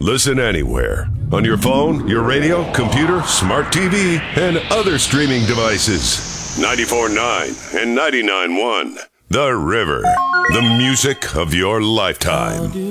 Listen anywhere. On your phone, your radio, computer, smart TV, and other streaming devices. 94.9 and 99.1. The River. The music of your lifetime.